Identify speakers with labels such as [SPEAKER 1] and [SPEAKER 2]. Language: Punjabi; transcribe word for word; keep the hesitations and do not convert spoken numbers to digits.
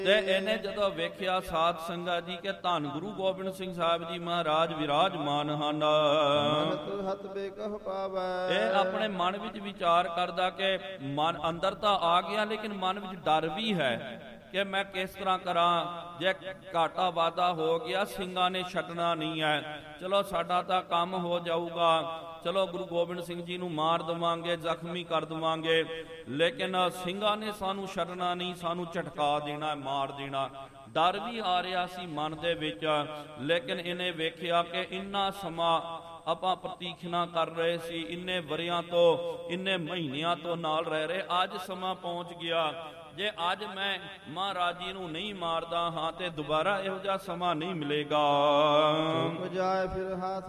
[SPEAKER 1] ਤੇ ਇਹਨੇ ਜਦੋਂ ਵੇਖਿਆ ਸਾਧ ਸੰਗਤ ਜੀ ਕਿ ਧੰਨ ਗੁਰੂ ਗੋਬਿੰਦ ਸਿੰਘ ਸਾਹਿਬ ਜੀ ਮਹਾਰਾਜ ਵਿਰਾਜਮਾਨ ਹਨ,
[SPEAKER 2] ਹੱਥ ਬੇਕਹ ਪਾਵੈ।
[SPEAKER 1] ਇਹ ਆਪਣੇ ਮਨ ਵਿੱਚ ਵਿਚਾਰ ਕਰਦਾ ਕਿ ਮਨ ਅੰਦਰ ਤਾਂ ਆ ਗਿਆ, ਲੇਕਿਨ ਮਨ ਵਿੱਚ ਡਰ ਵੀ ਹੈ ਕਿ ਮੈਂ ਕਿਸ ਤਰ੍ਹਾਂ ਕਰਾਂ, ਜੇ ਘਾਟਾ ਵਾਧਾ ਹੋ ਗਿਆ ਸਿੰਘਾਂ ਨੇ ਛੱਡਣਾ ਨਹੀਂ ਹੈ, ਚਲੋ ਸਾਡਾ ਤਾਂ ਕੰਮ ਹੋ ਜਾਊਗਾ, ਚਲੋ ਗੁਰੂ ਗੋਬਿੰਦ ਸਿੰਘ ਜੀ ਨੂੰ ਮਾਰ ਦੇਵਾਂਗੇ, ਜ਼ਖਮੀ ਕਰ ਦੇਵਾਂਗੇ, ਲੇਕਿਨ ਸਿੰਘਾਂ ਨੇ ਸਾਨੂੰ ਛੱਡਣਾ ਨਹੀਂ, ਸਾਨੂੰ ਝਟਕਾ ਦੇਣਾ, ਮਾਰ ਦੇਣਾ। ਡਰ ਵੀ ਆ ਰਿਹਾ ਸੀ ਮਨ ਦੇ ਵਿੱਚ, ਲੇਕਿਨ ਇਹਨੇ ਵੇਖਿਆ ਕਿ ਇੰਨਾ ਸਮਾਂ ਆਪਾਂ ਪ੍ਰਤੀਖਣਾ ਕਰ ਰਹੇ ਸੀ, ਇੰਨੇ ਵਰਿਆਂ ਤੋਂ, ਇੰਨੇ ਮਹੀਨਿਆਂ ਤੋਂ ਨਾਲ ਰਹਿ ਰਹੇ, ਅੱਜ ਸਮਾਂ ਪਹੁੰਚ ਗਿਆ, ਜੇ ਅੱਜ ਮੈਂ ਮਹਾਰਾਜ ਜੀ ਨੂੰ ਨਹੀਂ ਮਾਰਦਾ ਹਾਂ ਤੇ ਦੁਬਾਰਾ ਇਹੋ ਜਿਹਾ ਸਮਾਂ ਨਹੀਂ ਮਿਲੇਗਾ।
[SPEAKER 2] ਜਾਏ ਫਿਰ ਹੱਥ